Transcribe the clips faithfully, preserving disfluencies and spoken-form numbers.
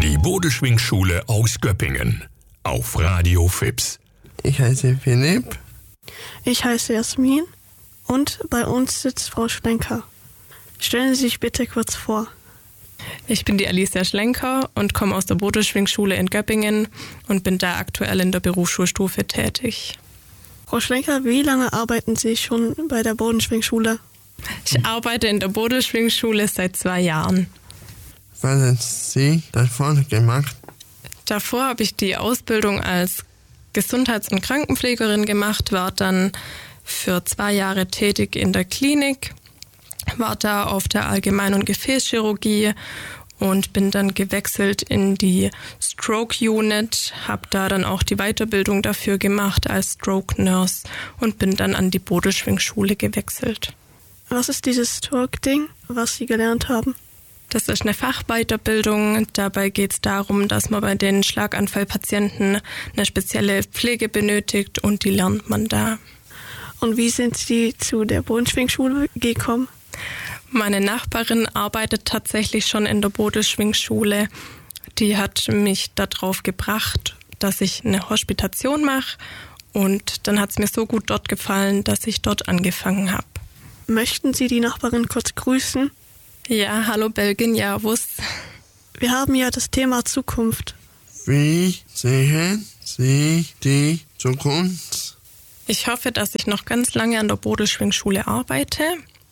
Die Bodelschwingschule aus Göppingen auf Radio Fips. Ich heiße Philipp. Ich heiße Jasmin und bei uns sitzt Frau Schlenker. Stellen Sie sich bitte kurz vor. Ich bin die Alicia Schlenker und komme aus der Bodelschwingschule in Göppingen und bin da aktuell in der Berufsschulstufe tätig. Frau Schlenker, wie lange arbeiten Sie schon bei der Bodelschwingschule? Ich arbeite in der Bodelschwingschule seit zwei Jahren. Was haben Sie davor gemacht? Davor habe ich die Ausbildung als Gesundheits- und Krankenpflegerin gemacht, war dann für zwei Jahre tätig in der Klinik, war da auf der Allgemein- und Gefäßchirurgie und bin dann gewechselt in die Stroke Unit, habe da dann auch die Weiterbildung dafür gemacht als Stroke Nurse und bin dann an die Bodelschwingschule gewechselt. Was ist dieses Stroke-Ding, was Sie gelernt haben? Das ist eine Fachweiterbildung. Dabei geht es darum, dass man bei den Schlaganfallpatienten eine spezielle Pflege benötigt und die lernt man da. Und wie sind Sie zu der Bodelschwingschule gekommen? Meine Nachbarin arbeitet tatsächlich schon in der Bodelschwingschule. Die hat mich darauf gebracht, dass ich eine Hospitation mache. Und dann hat es mir so gut dort gefallen, dass ich dort angefangen habe. Möchten Sie die Nachbarin kurz grüßen? Ja, hallo Belgien, Servus. Wir haben ja das Thema Zukunft. Wie sehen Sie die Zukunft? Ich hoffe, dass ich noch ganz lange an der Bodelschwingschule arbeite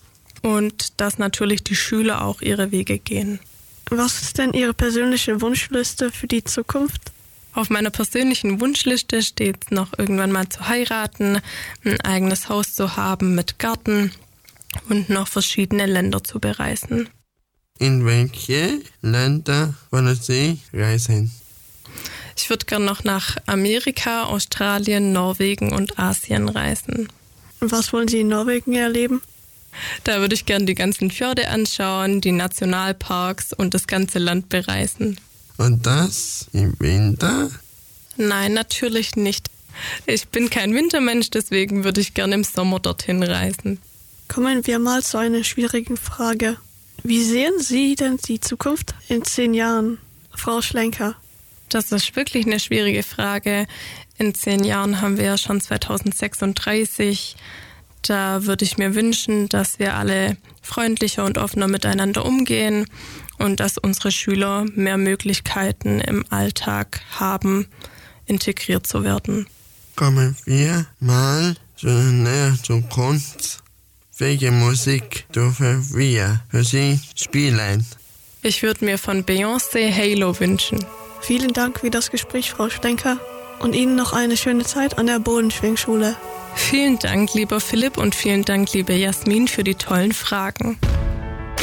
und dass natürlich die Schüler auch ihre Wege gehen. Was ist denn Ihre persönliche Wunschliste für die Zukunft? Auf meiner persönlichen Wunschliste steht noch irgendwann mal zu heiraten, ein eigenes Haus zu haben mit Garten und noch verschiedene Länder zu bereisen. In welche Länder wollen Sie reisen? Ich würde gerne noch nach Amerika, Australien, Norwegen und Asien reisen. Was wollen Sie in Norwegen erleben? Da würde ich gerne die ganzen Fjorde anschauen, die Nationalparks und das ganze Land bereisen. Und das im Winter? Nein, natürlich nicht. Ich bin kein Wintermensch, deswegen würde ich gerne im Sommer dorthin reisen. Kommen wir mal zu einer schwierigen Frage. Wie sehen Sie denn die Zukunft in zehn Jahren, Frau Schlenker? Das ist wirklich eine schwierige Frage. In zehn Jahren haben wir ja schon zweitausendsechsunddreißig. Da würde ich mir wünschen, dass wir alle freundlicher und offener miteinander umgehen und dass unsere Schüler mehr Möglichkeiten im Alltag haben, integriert zu werden. Kommen wir mal zur näheren Zukunft. Welche Musik dürfen wir für Sie spielen? Ich würde mir von Beyoncé Halo wünschen. Vielen Dank für das Gespräch, Frau Schlenker, und Ihnen noch eine schöne Zeit an der Bodelschwingschule. Vielen Dank, lieber Philipp, und vielen Dank, liebe Jasmin, für die tollen Fragen.